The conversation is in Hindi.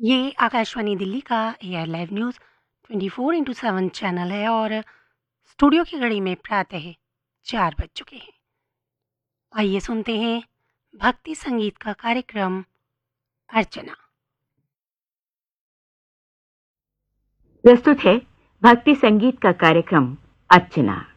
ये आकाशवाणी दिल्ली का एआर लाइव न्यूज़ 24/7 चैनल है और स्टूडियो की घड़ी में प्रातः 4 बज चुके हैं। आइए सुनते हैं भक्ति संगीत का कार्यक्रम अर्चना। प्रस्तुत है भक्ति संगीत का कार्यक्रम अर्चना।